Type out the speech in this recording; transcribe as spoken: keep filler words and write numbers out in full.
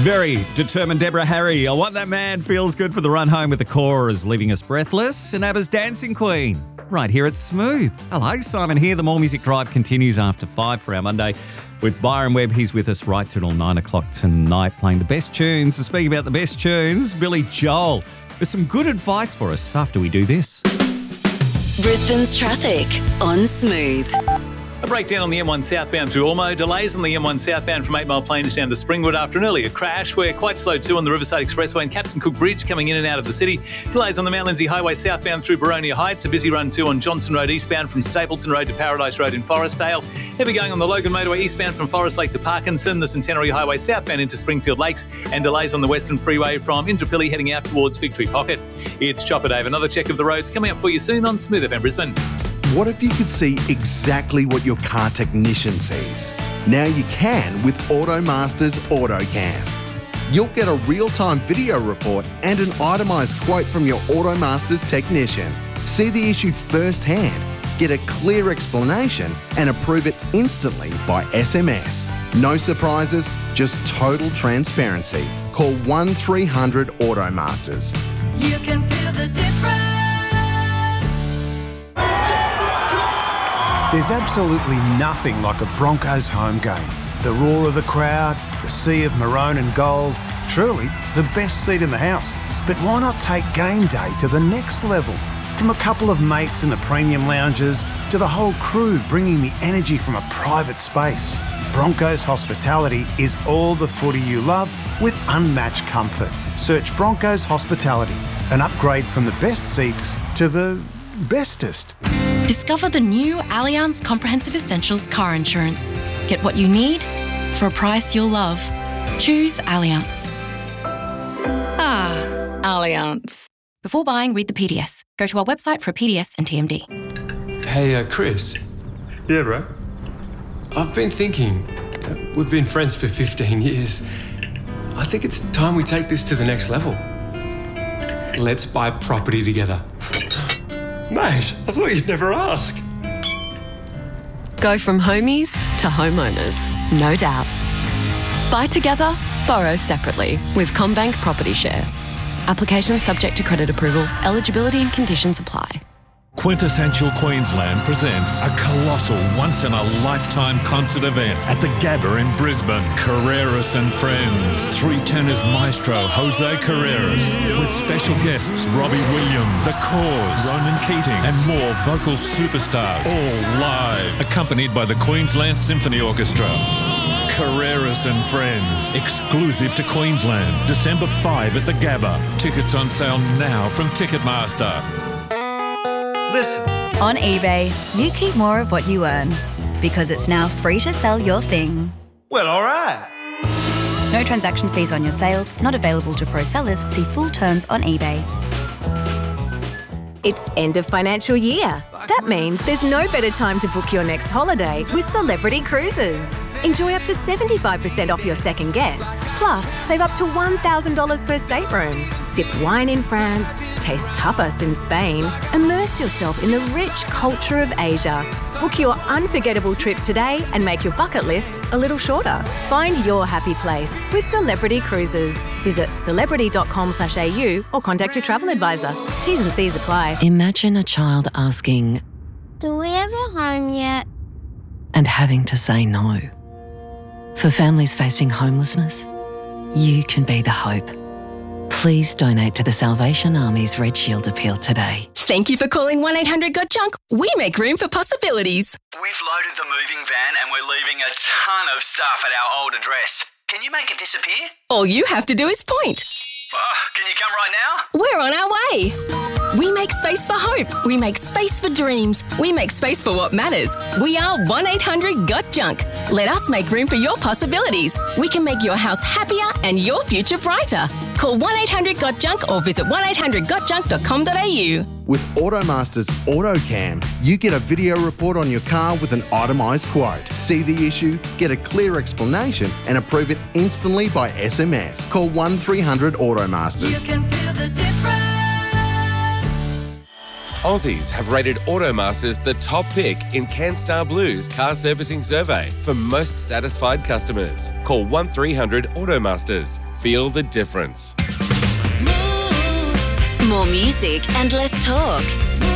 Very determined Deborah Harry. I Want That Man feels good for the run home with the core is leaving us breathless. And ABBA's Dancing Queen, right here at Smooth. Hello, Simon here. The More Music Drive continues after five for our Monday with Byron Webb. He's with us right through till nine o'clock tonight playing the best tunes. And speaking about the best tunes, Billy Joel, there's some good advice for us after we do this. Brisbane's traffic on Smooth. A breakdown on the M one southbound through Ormo. Delays on the M one southbound from eight Mile Plains down to Springwood after an earlier crash. We're quite slow too on the Riverside Expressway and Captain Cook Bridge coming in and out of the city. Delays on the Mount Lindsay Highway southbound through Baronia Heights. A busy run too on Johnson Road eastbound from Stapleton Road to Paradise Road in Forestdale. Heavy going on the Logan Motorway eastbound from Forest Lake to Parkinson. The Centenary Highway southbound into Springfield Lakes. And delays on the Western Freeway from Indooroopilly heading out towards Victory Pocket. It's Chopper Dave. Another check of the roads coming up for you soon on Smooth F M Brisbane. What if you could see exactly what your car technician sees? Now you can with AutoMaster's AutoCam. You'll get a real-time video report and an itemised quote from your AutoMaster's technician. See the issue firsthand, get a clear explanation and approve it instantly by S M S. No surprises, just total transparency. Call one three hundred AutoMasters. You can feel the difference. There's absolutely nothing like a Broncos home game. The roar of the crowd, the sea of maroon and gold, truly the best seat in the house. But why not take game day to the next level? From a couple of mates in the premium lounges to the whole crew bringing the energy from a private space. Broncos Hospitality is all the footy you love with unmatched comfort. Search Broncos Hospitality, an upgrade from the best seats to the bestest. Discover the new Allianz Comprehensive Essentials car insurance. Get what you need for a price you'll love. Choose Allianz. Ah, Allianz. Before buying, read the P D S. Go to our website for a P D S and T M D. Hey, uh, Chris. Yeah, bro? I've been thinking. Uh, we've been friends for fifteen years. I think it's time we take this to the next level. Let's buy property together. Mate, I thought you'd never ask. Go from homies to homeowners, no doubt. Buy together, borrow separately with CommBank Property Share. Application subject to credit approval. Eligibility and conditions apply. Quintessential Queensland presents a colossal once-in-a-lifetime concert event at the Gabba in Brisbane. Carreras and Friends. Three tenors maestro Jose Carreras with special guests Robbie Williams, The Cause, Ronan Keating and more vocal superstars, all live, accompanied by the Queensland Symphony Orchestra. Carreras and Friends, exclusive to Queensland, December fifth at the Gabba. Tickets on sale now from Ticketmaster. Listen. On eBay, you keep more of what you earn because it's now free to sell your thing. Well, all right. No transaction fees on your sales, not available to pro sellers. See full terms on eBay. It's end of financial year. That means there's no better time to book your next holiday with Celebrity Cruises. Enjoy up to seventy-five percent off your second guest. Plus, save up to one thousand dollars per stateroom. Sip wine in France, taste tapas in Spain, immerse yourself in the rich culture of Asia. Book your unforgettable trip today and make your bucket list a little shorter. Find your happy place with Celebrity Cruises. Visit celebrity dot com slash a u or contact your travel advisor. T's and C's apply. Imagine a child asking, "Do we have a home yet?" and having to say no. For families facing homelessness, you can be the hope. Please donate to the Salvation Army's Red Shield Appeal today. Thank you for calling one eight hundred got junk. We make room for possibilities. We've loaded the moving van and we're leaving a ton of stuff at our old address. Can you make it disappear? All you have to do is point. Oh, can you come right now? We're on our way. We make space for hope. We make space for dreams. We make space for what matters. We are one eight hundred got junk. Let us make room for your possibilities. We can make your house happier and your future brighter. Call one eight hundred got junk or visit one eight hundred got junk dot com dot a u. With AutoMaster's AutoCam, you get a video report on your car with an itemised quote. See the issue, get a clear explanation and approve it instantly by S M S. Call one three hundred AutoMasters. You can feel the difference. Aussies have rated Automasters the top pick in CanStar Blue's car servicing survey for most satisfied customers. Call one three hundred Automasters. Feel the difference. More music and less talk.